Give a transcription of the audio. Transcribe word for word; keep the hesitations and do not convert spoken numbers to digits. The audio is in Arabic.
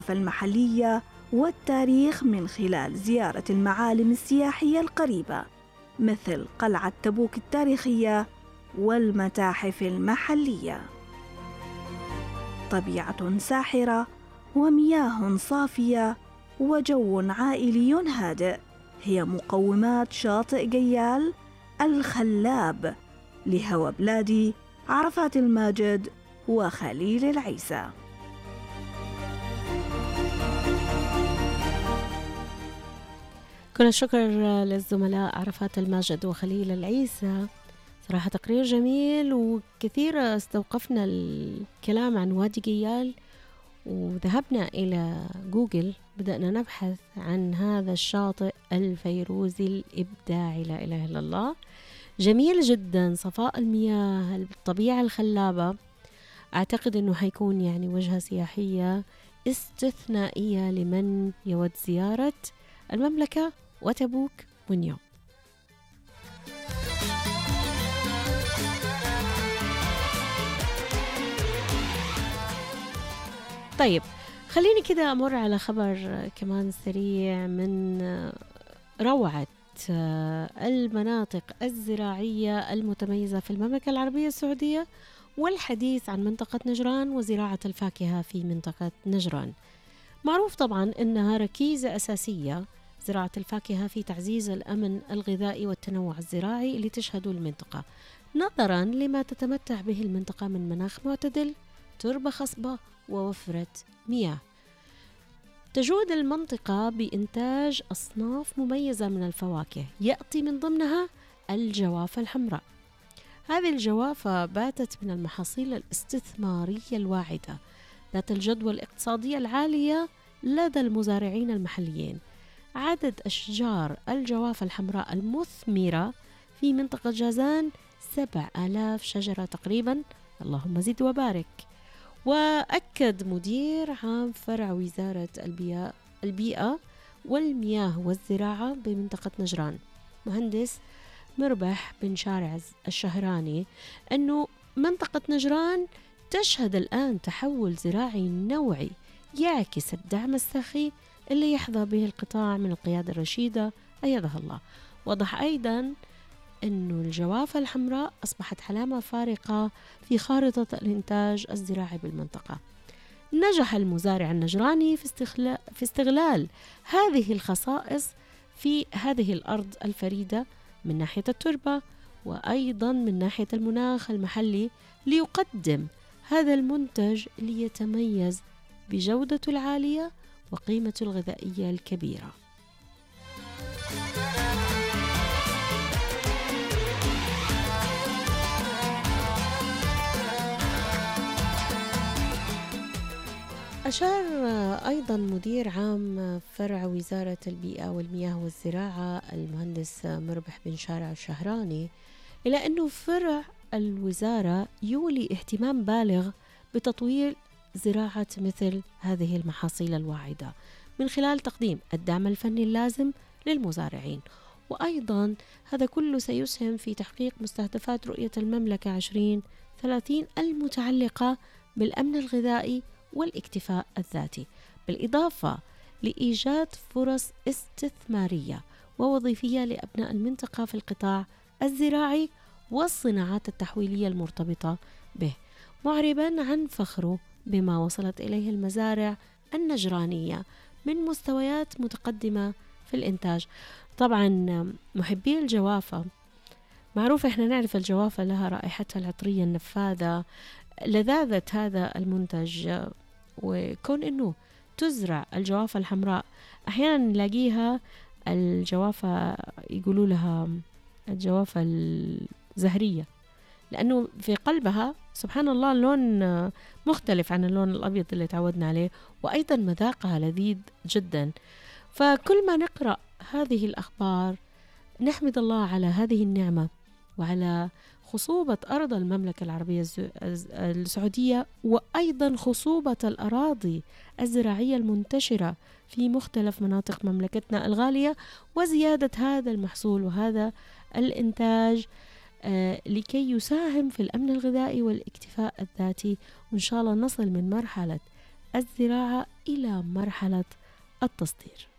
المحلية والتاريخ من خلال زيارة المعالم السياحية القريبة مثل قلعة تبوك التاريخية والمتاحف المحلية. طبيعة ساحرة ومياه صافية وجو عائلي هادئ هي مقومات شاطئ جيال الخلاب لهوى بلادي عرفات الماجد وخليل العيسى. كل الشكر للزملاء عرفات الماجد وخليل العيسى، صراحة تقرير جميل وكثير استوقفنا الكلام عن وادي جيال، وذهبنا إلى جوجل بدأنا نبحث عن هذا الشاطئ الفيروزي الإبداعي، لا إله إلا الله، جميل جدا، صفاء المياه، الطبيعة الخلابة. أعتقد أنه حيكون يعني وجهة سياحية استثنائية لمن يود زيارة المملكة وتبوك ونيوم. طيب خليني كده أمر على خبر كمان سريع من روعة المناطق الزراعية المتميزة في المملكة العربية السعودية، والحديث عن منطقة نجران وزراعة الفاكهة في منطقة نجران. معروف طبعا أنها ركيزة أساسية زراعة الفاكهة في تعزيز الأمن الغذائي والتنوع الزراعي اللي تشهده المنطقة، نظرا لما تتمتع به المنطقة من مناخ معتدل، تربة خصبة، ووفرة مياه. تجود المنطقة بإنتاج أصناف مميزة من الفواكه، يأتي من ضمنها الجوافة الحمراء. هذه الجوافة باتت من المحاصيل الاستثمارية الواعدة ذات الجدوى الاقتصادية العالية لدى المزارعين المحليين. عدد أشجار الجوافة الحمراء المثمرة في منطقة جازان سبع آلاف شجرة تقريبا، اللهم زد وبارك. وأكد مدير عام فرع وزارة البيئة, البيئة والمياه والزراعة بمنطقة نجران مهندس مربح بن شارع الشهراني أنه منطقة نجران تشهد الآن تحول زراعي نوعي يعكس الدعم السخي اللي يحظى به القطاع من القيادة الرشيدة أيدها الله. وضح أيضا أنه الجوافة الحمراء أصبحت علامة فارقة في خارطة الإنتاج الزراعي بالمنطقة. نجح المزارع النجراني في استغلال, في استغلال هذه الخصائص في هذه الأرض الفريدة من ناحية التربة وأيضا من ناحية المناخ المحلي ليقدم هذا المنتج ليتميز بجودته العالية وقيمته الغذائية الكبيرة. أشار أيضا مدير عام فرع وزارة البيئة والمياه والزراعة المهندس مربح بن شارع الشهراني إلى أنه فرع الوزارة يولي اهتمام بالغ بتطوير زراعة مثل هذه المحاصيل الواعدة من خلال تقديم الدعم الفني اللازم للمزارعين، وأيضا هذا كله سيسهم في تحقيق مستهدفات رؤية المملكة عشرين ثلاثين المتعلقة بالأمن الغذائي والاكتفاء الذاتي، بالإضافة لإيجاد فرص استثمارية ووظيفية لأبناء المنطقة في القطاع الزراعي والصناعات التحويلية المرتبطة به، معربا عن فخره بما وصلت إليه المزارع النجرانية من مستويات متقدمة في الإنتاج. طبعا محبي الجوافة معروف، إحنا نعرف الجوافة لها رائحتها العطرية النفاذة، لذاذة هذا المنتج. وكون إنه تزرع الجوافة الحمراء، أحيانا نلاقيها الجوافة يقولوا لها الجوافة الزهرية لأنه في قلبها سبحان الله لون مختلف عن اللون الأبيض اللي تعودنا عليه، وأيضا مذاقها لذيذ جدا. فكل ما نقرأ هذه الأخبار نحمد الله على هذه النعمة وعلى خصوبة أرض المملكة العربية السعودية، وأيضا خصوبة الأراضي الزراعية المنتشرة في مختلف مناطق مملكتنا الغالية، وزيادة هذا المحصول وهذا الإنتاج آه لكي يساهم في الأمن الغذائي والاكتفاء الذاتي، وإن شاء الله نصل من مرحلة الزراعة إلى مرحلة التصدير.